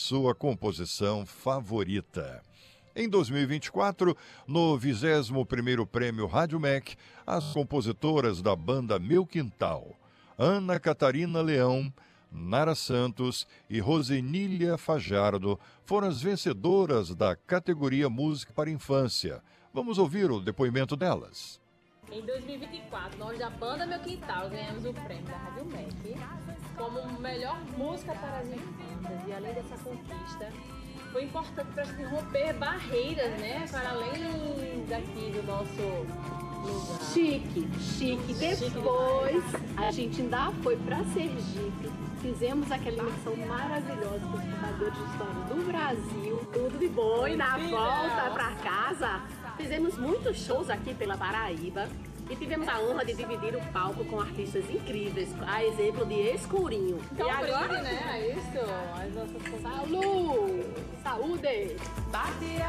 sua composição favorita. Em 2024, no 21º Prêmio Rádio MEC, as compositoras da banda Meu Quintal, Ana Catarina Leão, Nara Santos e Rosenília Fajardo, foram as vencedoras da categoria Música para Infância. Vamos ouvir o depoimento delas. Em 2024, nós da banda Meu Quintal ganhamos o prêmio da Rádio MEC como melhor música para as infâncias. E além dessa conquista, foi importante para a gente romper barreiras, né? Para além daqui do nosso lugar. Chique. Depois a gente ainda foi para Sergipe. Fizemos aquela imersão maravilhosa com os contadores de história do Brasil. Tudo de bom. E na volta para casa, fizemos muitos shows aqui pela Paraíba. E tivemos a honra de dividir o palco com artistas incríveis, a exemplo de Escurinho. Então, e agora, né? É isso. As nossas saúde!